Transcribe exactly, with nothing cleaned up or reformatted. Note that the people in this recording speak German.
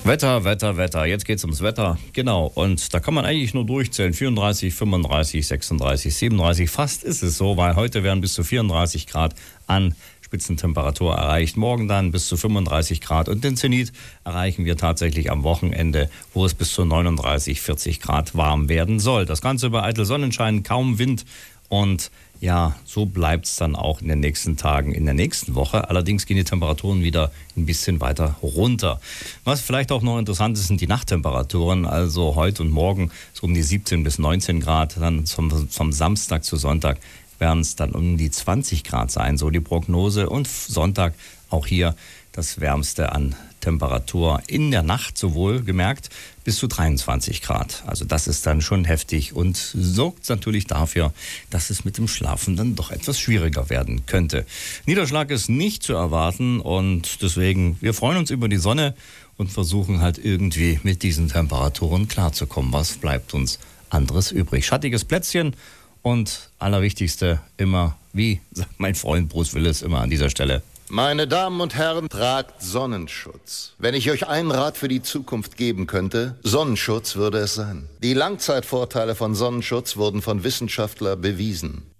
Wetter, Wetter, Wetter. Jetzt geht's ums Wetter. Genau. Und da kann man eigentlich nur durchzählen. vierunddreißig, fünfunddreißig, sechsunddreißig, siebenunddreißig. Fast ist es so, weil heute werden bis zu vierunddreißig Grad an Spitzentemperatur erreicht. Morgen dann bis zu fünfunddreißig Grad. Und den Zenit erreichen wir tatsächlich am Wochenende, wo es bis zu neununddreißig, vierzig Grad warm werden soll. Das Ganze bei eitel Sonnenschein, kaum Wind. Und ja, so bleibt es dann auch in den nächsten Tagen, in der nächsten Woche. Allerdings gehen die Temperaturen wieder ein bisschen weiter runter. Was vielleicht auch noch interessant ist, sind die Nachttemperaturen. Also heute und morgen so um die siebzehn bis neunzehn Grad. Dann vom, vom Samstag zu Sonntag werden es dann um die zwanzig Grad sein, so die Prognose. Und Sonntag auch hier das Wärmste an Temperatur in der Nacht, sowohl gemerkt, bis zu dreiundzwanzig Grad. Also das ist dann schon heftig und sorgt natürlich dafür, dass es mit dem Schlafen dann doch etwas schwieriger werden könnte. Niederschlag ist nicht zu erwarten und deswegen, wir freuen uns über die Sonne und versuchen halt irgendwie mit diesen Temperaturen klarzukommen. Was bleibt uns anderes übrig? Schattiges Plätzchen und allerwichtigste immer, wie sagt mein Freund Bruce Willis immer an dieser Stelle: Meine Damen und Herren, tragt Sonnenschutz. Wenn ich euch einen Rat für die Zukunft geben könnte, Sonnenschutz würde es sein. Die Langzeitvorteile von Sonnenschutz wurden von Wissenschaftlern bewiesen.